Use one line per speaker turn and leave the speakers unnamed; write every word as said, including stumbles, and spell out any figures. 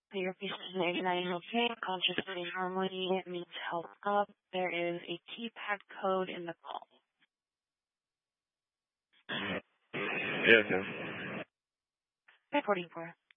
Your patient is ninety-nine okay, consciously normally, it means health up. There is a keypad code in the call.
Yes, yes.
five forty-four.